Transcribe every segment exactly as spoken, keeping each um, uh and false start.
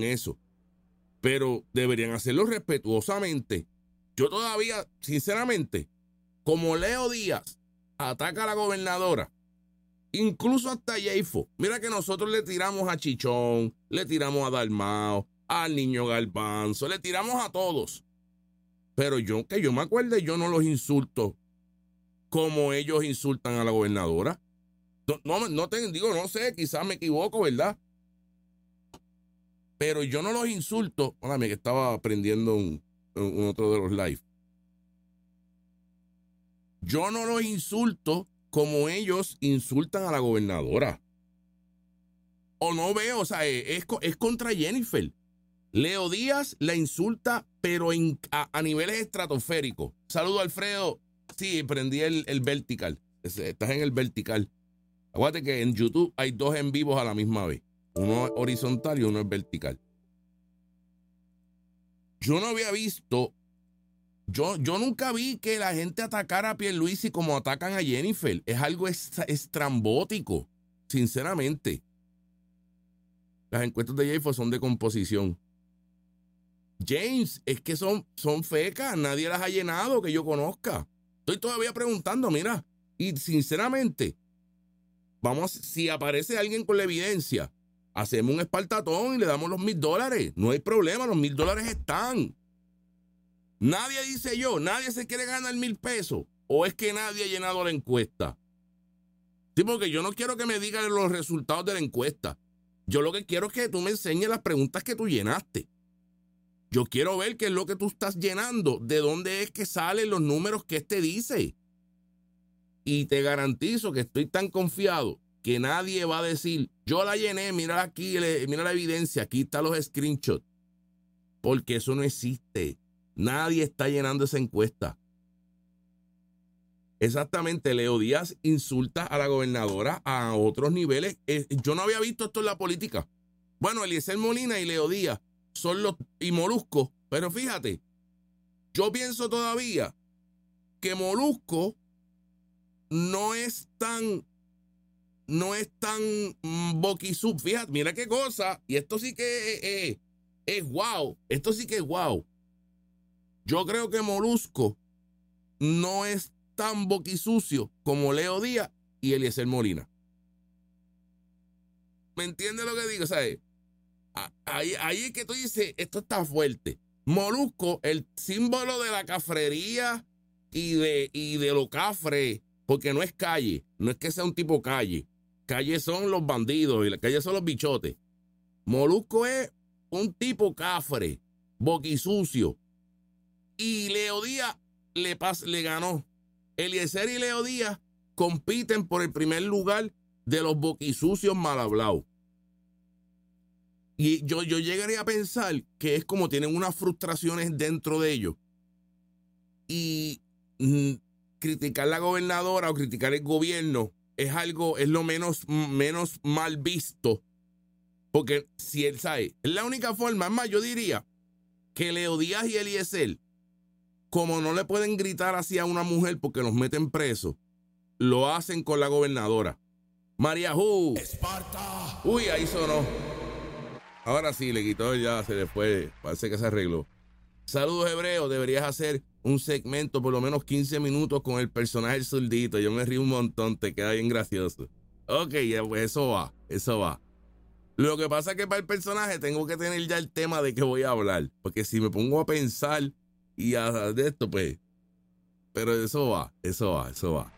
eso. Pero deberían hacerlo respetuosamente. Yo todavía, sinceramente, como Leo Díaz ataca a la gobernadora, incluso hasta Yeifo, mira que nosotros le tiramos a Chichón, le tiramos a Dalmao, al Niño Garbanzo, le tiramos a todos. Pero yo, que yo me acuerde, yo no los insulto como ellos insultan a la gobernadora. No, no, no te digo, no sé, quizás me equivoco, ¿verdad? Pero yo no los insulto. Hola, que estaba aprendiendo un, un otro de los live. Yo no los insulto como ellos insultan a la gobernadora. O no veo, o sea, es, es contra Jennifer. Leo Díaz la insulta, pero en, a, a niveles estratosféricos. Saludo, Alfredo. Sí, prendí el, el vertical. Estás en el vertical. Acuérdate que en YouTube hay dos en vivos a la misma vez. Uno es horizontal y uno es vertical. Yo no había visto, yo, yo nunca vi que la gente atacara a Pierluisi como atacan a Jennifer. Es algo est estrambótico, sinceramente. Las encuestas de Jennifer son de composición. James, es que son, son fecas, nadie las ha llenado que yo conozca. Estoy todavía preguntando, mira, y sinceramente, vamos, si aparece alguien con la evidencia, hacemos un espartatón y le damos los mil dólares. No hay problema, los mil dólares están. Nadie dice yo, nadie se quiere ganar mil pesos. O es que nadie ha llenado la encuesta. Sí, porque yo no quiero que me digan los resultados de la encuesta. Yo lo que quiero es que tú me enseñes las preguntas que tú llenaste. Yo quiero ver qué es lo que tú estás llenando, de dónde es que salen los números que este dice. Y te garantizo que estoy tan confiado que nadie va a decir, yo la llené, mira aquí, mira la evidencia, aquí están los screenshots. Porque eso no existe. Nadie está llenando esa encuesta. Exactamente, Leo Díaz insulta a la gobernadora a otros niveles. Eh, yo no había visto esto en la política. Bueno, Eliezer Molina y Leo Díaz son los y Molusco, pero fíjate, yo pienso todavía que Molusco no es tan no es tan mm, boquisub. Fíjate, mira qué cosa, y esto sí que es, es, es wow, esto sí que es wow. Yo creo que Molusco no es tan boquisucio como Leo Díaz y Eliezer Molina. ¿Me entiendes lo que digo? ¿Sabes? Ahí, ahí es que tú dices, esto está fuerte. Molusco, el símbolo de la cafrería y de, y de lo cafre, porque no es calle, no es que sea un tipo calle. Calle son los bandidos y la calle son los bichotes. Molusco es un tipo cafre, boquisucio. Y Leo Díaz le, pas, le ganó. Eliezer y Leo Díaz compiten por el primer lugar de los boquisucios mal hablados. Y yo, yo llegaría a pensar que es como tienen unas frustraciones dentro de ellos. Y mm, criticar la gobernadora o criticar el gobierno es algo, es lo menos, menos mal visto. Porque si él sabe, es la única forma. Es más, yo diría que Leo Díaz y Eliezer, como no le pueden gritar así a una mujer porque los meten presos, lo hacen con la gobernadora. María Jú. Esparta. Uy, ahí sonó. Ahora sí, le quitó, ya se le fue. Parece que se arregló. Saludos, Hebreo. Deberías hacer un segmento, por lo menos quince minutos, con el personaje zurdito. Yo me río un montón, te queda bien gracioso. Ok, ya, pues eso va, eso va. Lo que pasa es que para el personaje tengo que tener ya el tema de que voy a hablar. Porque si me pongo a pensar y a de esto, pues. Pero eso va, eso va, eso va.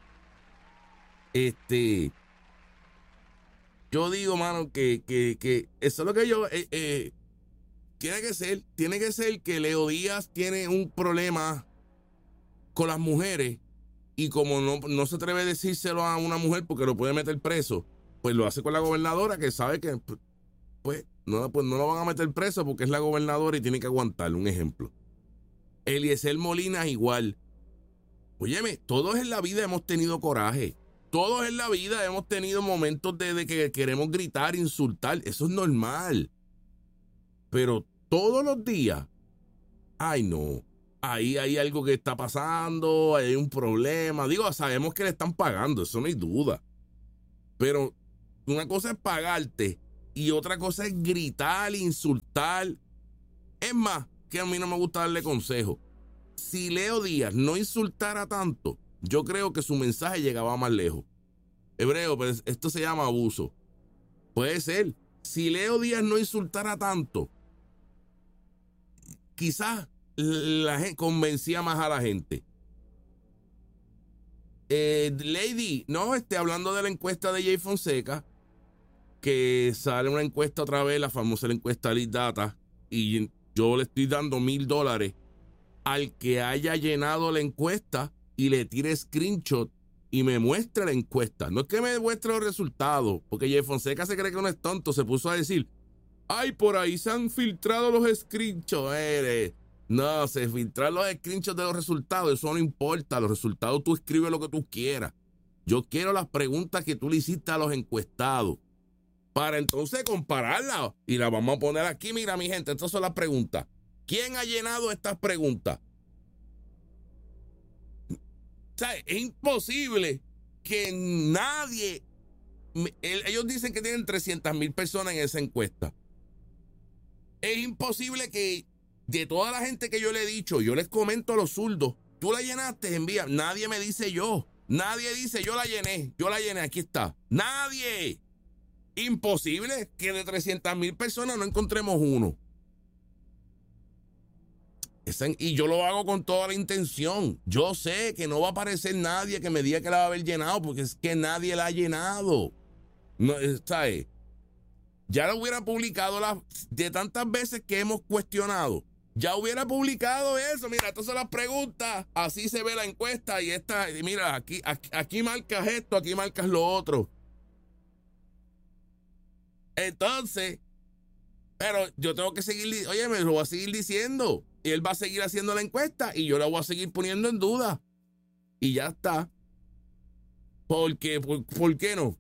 Este. Yo digo, mano, que, que, que eso es lo que yo... Eh, eh, tiene que ser, tiene que ser que Leo Díaz tiene un problema con las mujeres y como no, no se atreve a decírselo a una mujer porque lo puede meter preso, pues lo hace con la gobernadora que sabe que pues no, pues no lo van a meter preso porque es la gobernadora y tiene que aguantarlo. Un ejemplo. Eliezer Molina igual. Óyeme, todos en la vida hemos tenido coraje. Todos en la vida hemos tenido momentos de, de que queremos gritar, insultar. Eso es normal. Pero todos los días, ay no, ahí hay algo que está pasando, hay un problema. Digo, sabemos que le están pagando, eso no hay duda. Pero una cosa es pagarte Y otra cosa es gritar, insultar. Es más, que a mí no me gusta darle consejo. Si Leo Díaz no insultara tanto, yo creo que su mensaje llegaba más lejos. Hebreo, pues esto se llama abuso. Puede ser. Si Leo Díaz no insultara tanto, quizás la gente convencía más a la gente. Eh, Lady, no, esté hablando de la encuesta de Jay Fonseca, que sale una encuesta otra vez, la famosa encuesta Lead Data, y yo le estoy dando mil dólares al que haya llenado la encuesta y le tire screenshot y me muestre la encuesta. No es que me muestre los resultados, porque Jay Fonseca se cree que uno es tonto, se puso a decir, ay, por ahí se han filtrado los screenshots. Eh, no, se filtran los screenshots de los resultados, eso no importa, los resultados tú escribes lo que tú quieras. Yo quiero las preguntas que tú le hiciste a los encuestados, para entonces compararlas, y las vamos a poner aquí. Mira, mi gente, estas son las preguntas. ¿Quién ha llenado estas preguntas? O sea, es imposible que nadie... Ellos dicen que tienen trescientas mil personas en esa encuesta. Es imposible que de toda la gente que yo le he dicho, yo les comento a los zurdos, tú la llenaste, envía. Nadie me dice yo. Nadie dice yo la llené. Yo la llené, aquí está. Nadie. Imposible que de trescientas mil personas no encontremos uno. Y yo lo hago con toda la intención. Yo sé que no va a aparecer nadie que me diga que la va a haber llenado, porque es que nadie la ha llenado. No, ¿sabes? Ya lo hubiera publicado la, de tantas veces que hemos cuestionado. Ya hubiera publicado eso. Mira, estas son las preguntas. Así se ve la encuesta. Y esta, mira, aquí, aquí, aquí marcas esto, aquí marcas lo otro. Entonces, pero yo tengo que seguir, oye, me lo voy a seguir diciendo. Y él va a seguir haciendo la encuesta y yo la voy a seguir poniendo en duda. Y ya está. Porque, por, ¿por qué no?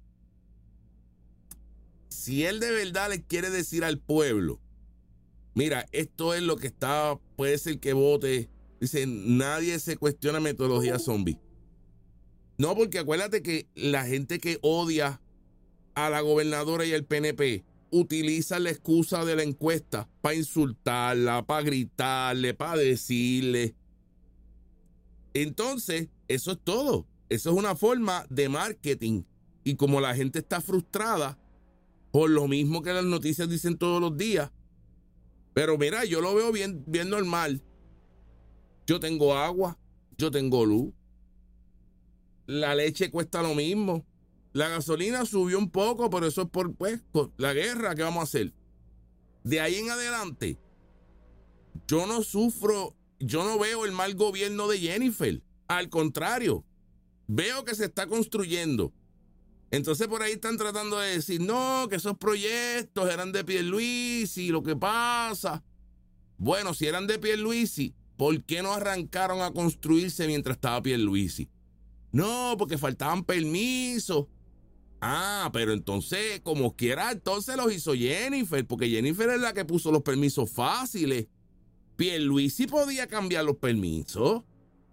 Si él de verdad le quiere decir al pueblo, mira, esto es lo que está, puede ser que vote. Dice, nadie se cuestiona metodología zombie. No, porque acuérdate que la gente que odia a la gobernadora y al P N P utiliza la excusa de la encuesta para insultarla, para gritarle, para decirle. Entonces, eso es todo. Eso es una forma de marketing. Y como la gente está frustrada, por lo mismo que las noticias dicen todos los días. Pero mira, yo lo veo bien, bien normal. Yo tengo agua, yo tengo luz. La leche cuesta lo mismo. La gasolina subió un poco, pero eso es por, pues, por la guerra que vamos a hacer. De ahí en adelante, yo no sufro, yo no veo el mal gobierno de Jennifer. Al contrario, veo que se está construyendo. Entonces por ahí están tratando de decir, no, que esos proyectos eran de Pierluisi, lo que pasa. Bueno, si eran de Pierluisi, ¿por qué no arrancaron a construirse mientras estaba Pierluisi? No, porque faltaban permisos. Ah, pero entonces, como quiera, entonces los hizo Jennifer, porque Jennifer es la que puso los permisos fáciles. Pierluisi podía cambiar los permisos.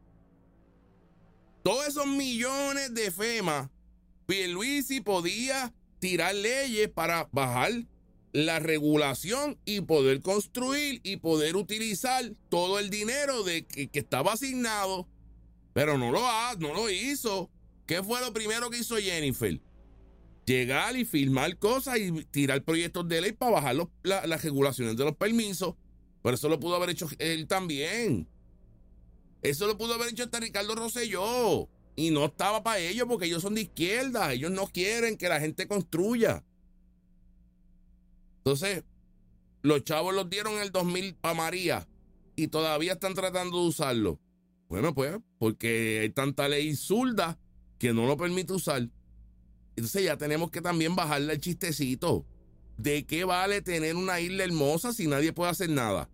Todos esos millones de FEMA, Pierluisi podía tirar leyes para bajar la regulación y poder construir y poder utilizar todo el dinero de que, que estaba asignado, pero no lo ha, no lo hizo. ¿Qué fue lo primero que hizo Jennifer? Llegar y firmar cosas y tirar proyectos de ley para bajar los, la, las regulaciones de los permisos. Pero eso lo pudo haber hecho él también. Eso lo pudo haber hecho hasta Ricardo Rosselló. Y no estaba para ellos porque ellos son de izquierda. Ellos no quieren que la gente construya. Entonces, los chavos los dieron en el dos mil para María y todavía están tratando de usarlo. Bueno, pues, porque hay tanta ley zurda que no lo permite usar. Entonces ya tenemos que también bajarle el chistecito. ¿De qué vale tener una isla hermosa si nadie puede hacer nada?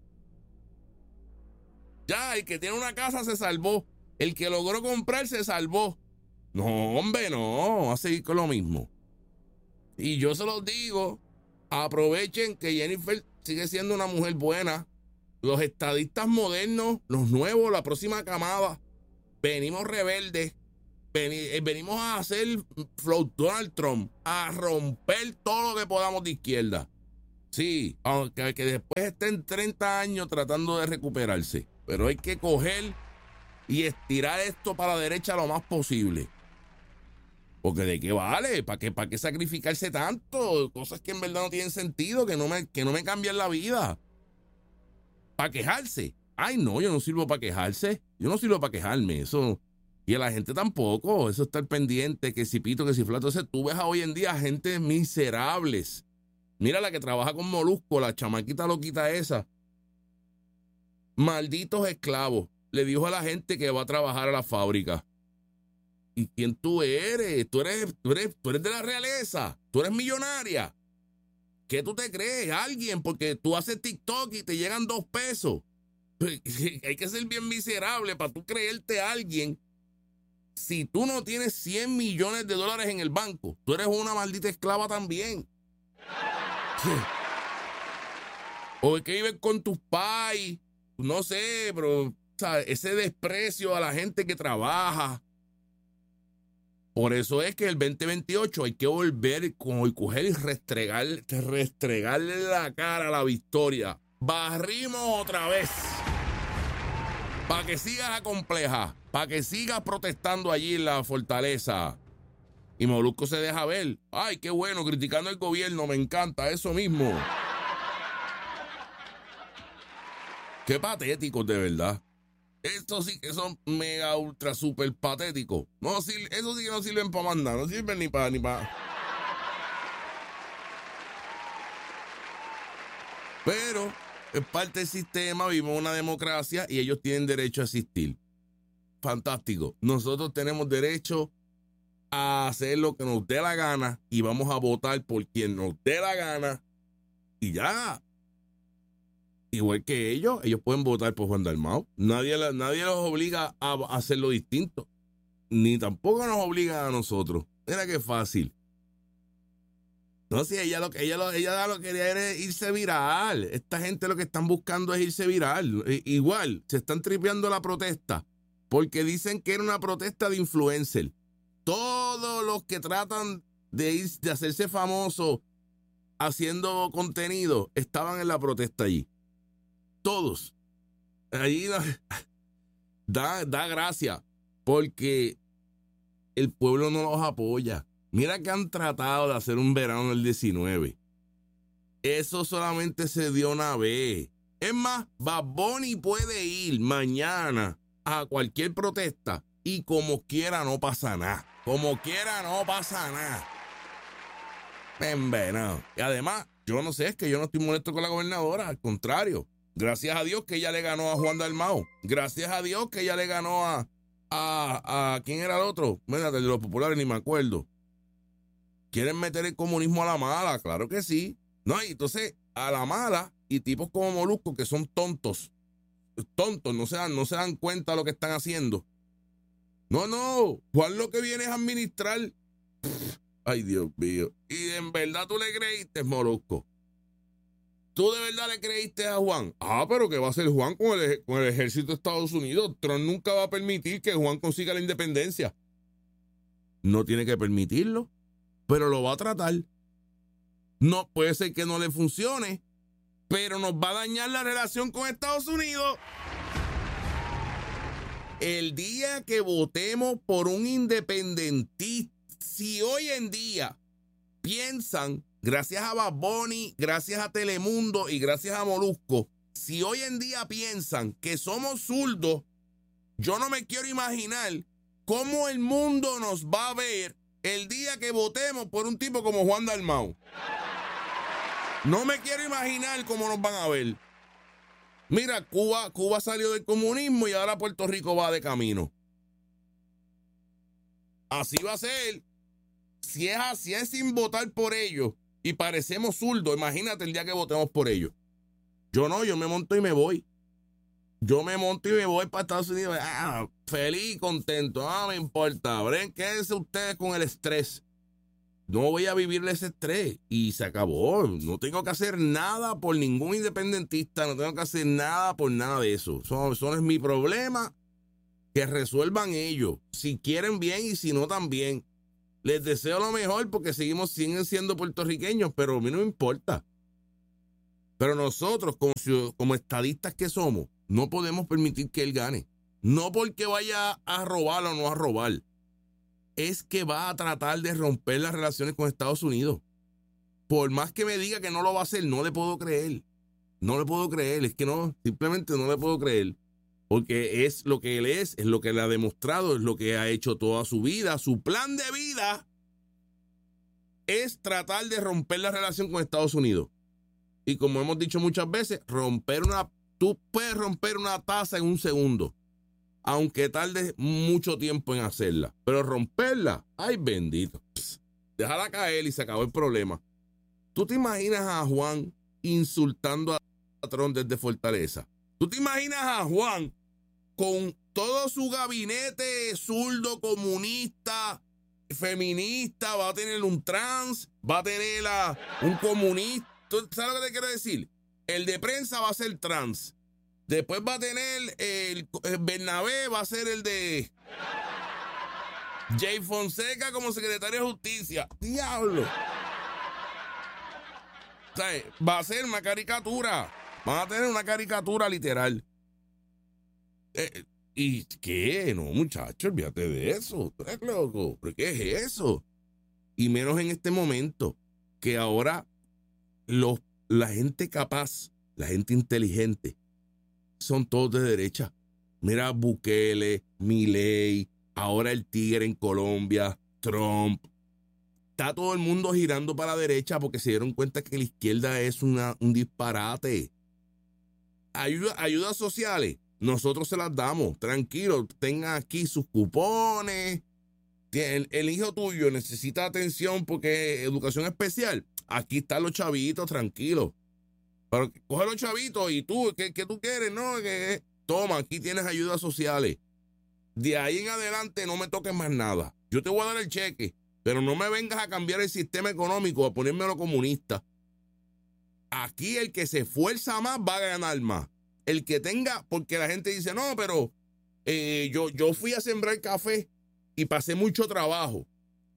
Ya, el que tiene una casa se salvó. El que logró comprar se salvó. No, hombre, no. Va a seguir con lo mismo. Y yo se los digo, aprovechen que Jennifer sigue siendo una mujer buena. Los estadistas modernos, los nuevos, la próxima camada, venimos rebeldes. veni- venimos a hacer flow Donald Trump, a romper todo lo que podamos de izquierda. Sí, aunque que después estén treinta años tratando de recuperarse. Pero hay que coger y estirar esto para la derecha lo más posible. Porque de qué vale, ¿para qué, para qué sacrificarse tanto? Cosas que en verdad no tienen sentido, que no me, que no me cambian la vida. Para quejarse. Ay, no, yo no sirvo para quejarse. Yo no sirvo para quejarme. Eso. Y a la gente tampoco. Eso estar pendiente, que si pito, que si flato. Entonces tú ves a hoy en día gente miserables. Mira la que trabaja con Molusco, la chamaquita loquita esa. Malditos esclavos. Le dijo a la gente que va a trabajar a la fábrica. ¿Y quién tú eres? Tú eres, tú eres, tú eres de la realeza. Tú eres millonaria. ¿Qué tú te crees? Alguien, porque tú haces TikTok y te llegan dos pesos. Hay que ser bien miserable para tú creerte a alguien. Si tú no tienes cien millones de dólares en el banco, tú eres una maldita esclava también. O es que vives con tus pais, no sé, pero ¿sabes? Ese desprecio a la gente que trabaja. Por eso es que el veinte veintiocho hay que volver con y coger y restregar, restregarle la cara a la victoria. Barrimos otra vez. Para que sigas acompleja, para que sigas protestando allí en la fortaleza. Y Molusco se deja ver. Ay, qué bueno, criticando el gobierno, me encanta, eso mismo. Qué patéticos, de verdad. Estos sí que son mega ultra super patéticos. No, eso sí que no sirven para mandar, no sirven ni para ni para. Pero es parte del sistema, vivimos una democracia y ellos tienen derecho a existir. Fantástico. Nosotros tenemos derecho a hacer lo que nos dé la gana y vamos a votar por quien nos dé la gana y ya. Igual que ellos, ellos pueden votar por Juan Dalmau. Nadie, nadie los obliga a hacerlo distinto. Ni tampoco nos obligan a nosotros. Mira qué fácil. No, si ella lo que ella lo, ella lo que quería era irse viral. Esta gente lo que están buscando es irse viral. Igual, se están tripeando la protesta porque dicen que era una protesta de influencer. Todos los que tratan de, ir, de hacerse famosos haciendo contenido estaban en la protesta allí. Todos. Allí da, da gracia porque el pueblo no los apoya. Mira que han tratado de hacer un verano en el diecinueve. Eso solamente se dio una vez. Es más, Bad Bunny puede ir mañana a cualquier protesta y como quiera no pasa nada. Como quiera no pasa nada. Envenenado. Y además, yo no sé, es que yo no estoy molesto con la gobernadora, al contrario. Gracias a Dios que ella le ganó a Juan Dalmau. Gracias a Dios que ella le ganó a... a, a ¿quién era el otro? Mira, de los populares ni me acuerdo. ¿Quieren meter el comunismo a la mala? Claro que sí. No, y entonces, a la mala, y tipos como Molusco que son tontos. Tontos, no se dan, no se dan cuenta de lo que están haciendo. No, no, Juan lo que viene es administrar. Ay, Dios mío. Y en verdad tú le creíste, Molusco. ¿Tú de verdad le creíste a Juan? Ah, pero ¿qué va a hacer Juan con el, con el ejército de Estados Unidos? Trump nunca va a permitir que Juan consiga la independencia. No tiene que permitirlo, pero lo va a tratar. No puede ser que no le funcione, pero nos va a dañar la relación con Estados Unidos. El día que votemos por un independentista, si hoy en día piensan, gracias a Bad Bunny, gracias a Telemundo y gracias a Molusco, si hoy en día piensan que somos zurdos, yo no me quiero imaginar cómo el mundo nos va a ver el día que votemos por un tipo como Juan Dalmau. No me quiero imaginar cómo nos van a ver. Mira, Cuba, Cuba salió del comunismo y ahora Puerto Rico va de camino. Así va a ser. Si es así, es sin votar por ellos y parecemos zurdos, imagínate el día que votemos por ellos. Yo no, yo me monto y me voy. Yo me monto y me voy para Estados Unidos. Ah, feliz y contento. No me importa. Bren, quédense ustedes con el estrés. No voy a vivirle ese estrés. Y se acabó. No tengo que hacer nada por ningún independentista. No tengo que hacer nada por nada de eso. Eso, eso no es mi problema. Que resuelvan ellos, si quieren bien y si no también. Les deseo lo mejor porque seguimos, siguen siendo puertorriqueños, pero a mí no me importa. Pero nosotros, como, como estadistas que somos, no podemos permitir que él gane. No porque vaya a robar o no a robar. Es que va a tratar de romper las relaciones con Estados Unidos. Por más que me diga que no lo va a hacer, no le puedo creer. No le puedo creer. Es que no, simplemente no le puedo creer. Porque es lo que él es, es lo que él ha demostrado, es lo que ha hecho toda su vida. Su plan de vida es tratar de romper la relación con Estados Unidos. Y como hemos dicho muchas veces, romper una, tú puedes romper una taza en un segundo, aunque tardes mucho tiempo en hacerla. Pero romperla, ay bendito, pss, déjala caer y se acabó el problema. ¿Tú te imaginas a Juan insultando a Trump desde Fortaleza? ¿Tú te imaginas a Juan con todo su gabinete zurdo, comunista, feminista, va a tener un trans, va a tener a un comunista? ¿Tú sabes lo que te quiero decir? El de prensa va a ser trans. Después va a tener el, el Bernabé, va a ser el de Jay Fonseca como secretario de Justicia. ¡Diablo! O sea, va a ser una caricatura. Van a tener una caricatura literal. Eh, ¿Y qué? No, muchachos, olvídate de eso. ¿Tú eres loco? ¿Pero qué es eso? Y menos en este momento, que ahora los, la gente capaz, la gente inteligente, son todos de derecha. Mira Bukele, Milei, ahora el tigre en Colombia, Trump. Está todo el mundo girando para la derecha porque se dieron cuenta que la izquierda es una, un disparate. Ayuda, ayudas sociales, nosotros se las damos. Tranquilo, tengan aquí sus cupones. El, el hijo tuyo necesita atención porque educación especial. Aquí están los chavitos, tranquilo. Pero coge los chavitos y tú, ¿qué, qué tú quieres? No, que toma, aquí tienes ayudas sociales. De ahí en adelante no me toques más nada. Yo te voy a dar el cheque, pero no me vengas a cambiar el sistema económico, a ponérmelo comunista. Aquí el que se esfuerza más va a ganar más. El que tenga, porque la gente dice, no, pero eh, yo, yo fui a sembrar café y pasé mucho trabajo.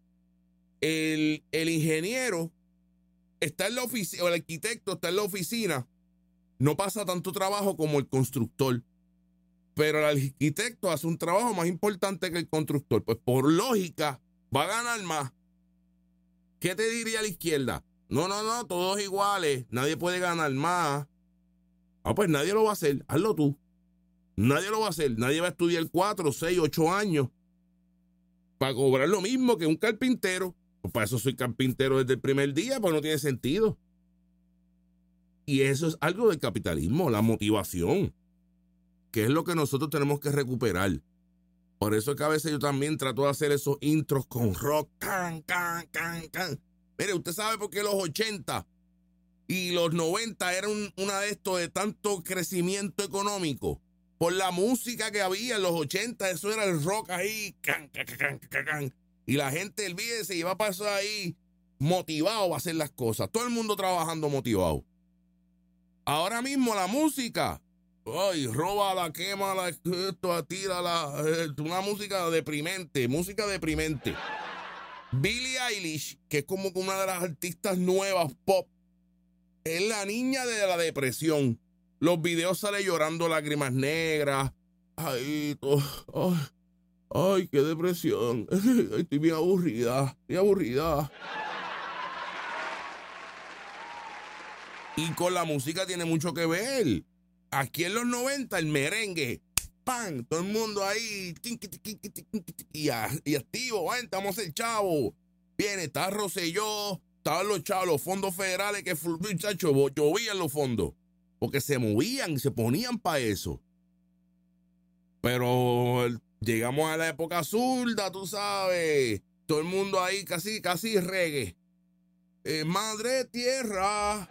El, el ingeniero está en la oficina, o el arquitecto está en la oficina, no pasa tanto trabajo como el constructor. Pero el arquitecto hace un trabajo más importante que el constructor. Pues por lógica, va a ganar más. ¿Qué te diría la izquierda? No, no, no, todos iguales, nadie puede ganar más. Ah, pues nadie lo va a hacer, hazlo tú. Nadie lo va a hacer, nadie va a estudiar cuatro, seis, ocho años para cobrar lo mismo que un carpintero. Pues para eso soy carpintero desde el primer día, pues no tiene sentido. Y eso es algo del capitalismo, la motivación, que es lo que nosotros tenemos que recuperar. Por eso es que a veces yo también trato de hacer esos intros con rock. Can, can, can, can. Mire, usted sabe por qué los ochenta y los noventa eran un, una de estos de tanto crecimiento económico. Por la música que había en los ochenta, eso era el rock ahí. Can, can, can, can, can. Y la gente, olvídese, iba a pasar ahí motivado a hacer las cosas. Todo el mundo trabajando motivado. Ahora mismo la música, ay, róbala, quémala, esto, tírala, eh, una música deprimente, música deprimente. Billie Eilish, que es como una de las artistas nuevas pop, es la niña de la depresión. Los videos sale llorando lágrimas negras. Ay, oh, ay, ay, qué depresión. Estoy bien aburrida, estoy aburrida. Y con la música tiene mucho que ver. Aquí en los noventa, el merengue, ¡pam! Todo el mundo ahí, y, y activo, ¡ay, estamos el chavo! Viene, está Rosselló, estaban los chavos, los fondos federales que, muchachos, llovían los fondos, porque se movían y se ponían para eso. Pero llegamos a la época zurda, tú sabes, todo el mundo ahí casi, casi reggae. Eh, madre tierra.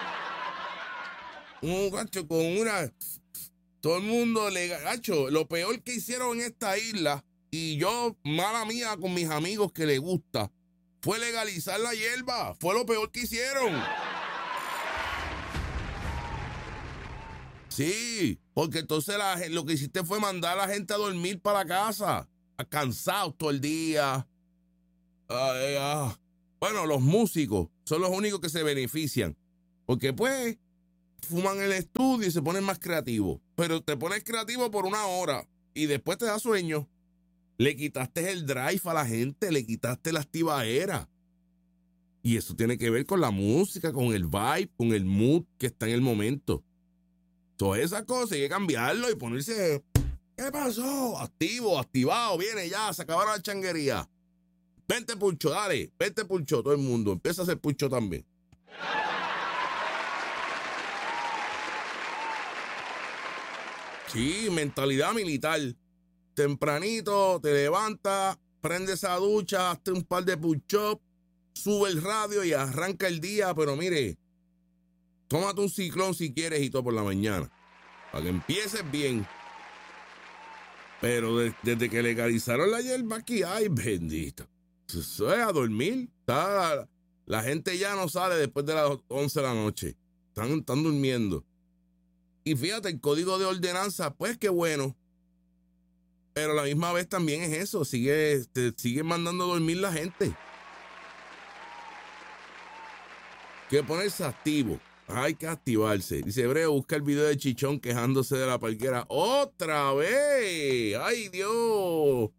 Un gacho con una... Todo el mundo le... Gacho, lo peor que hicieron en esta isla, y yo, mala mía con mis amigos que les gusta, fue legalizar la hierba. Fue lo peor que hicieron. Sí, porque entonces la, lo que hiciste fue mandar a la gente a dormir para la casa, a cansados todo el día. Ay, ah. Bueno, los músicos son los únicos que se benefician, porque pues fuman en el estudio y se ponen más creativos, pero te pones creativo por una hora y después te da sueño. Le quitaste el drive a la gente, le quitaste la activaera. Y eso tiene que ver con la música, con el vibe, con el mood que está en el momento. Todas esas cosas hay que cambiarlo y ponerse, ¿qué pasó? Activo, activado, viene ya, se acabaron la changuería. Vente, Pucho, dale, vente, Pucho, todo el mundo. Empieza a hacer Pucho también. Sí, mentalidad militar. Tempranito, te levantas, prendes esa ducha, hazte un par de push-ups, sube el radio y arranca el día, pero mire, tómate un ciclón si quieres y todo por la mañana, para que empieces bien. Pero de, desde que legalizaron la hierba aquí, ay, bendito. Eso es a dormir. Está, la gente ya no sale después de las once de la noche. Están, están durmiendo. Y fíjate, el código de ordenanza, pues qué bueno. Pero a la misma vez también es eso. Sigue, te sigue mandando a dormir la gente. Que ponerse activo. Hay que activarse. Dice Hebreo, busca el video de Chichón quejándose de la parquera. ¡Otra vez! ¡Ay, Dios!